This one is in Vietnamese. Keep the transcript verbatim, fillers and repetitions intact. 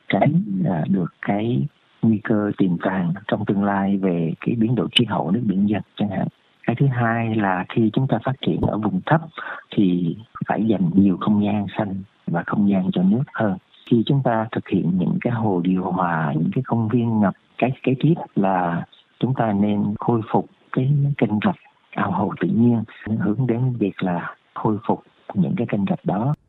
tránh à, được cái nguy cơ tiềm tàng trong tương lai về cái biến đổi khí hậu, nước biển dân chẳng hạn. Cái thứ hai là khi chúng ta phát triển ở vùng thấp thì phải dành nhiều không gian xanh và không gian cho nước hơn. Khi chúng ta thực hiện những cái hồ điều hòa, những cái công viên ngập, cái kế tiếp là chúng ta nên khôi phục cái kênh rạch, ao hồ tự nhiên, hướng đến việc là khôi phục những cái kênh rạch đó.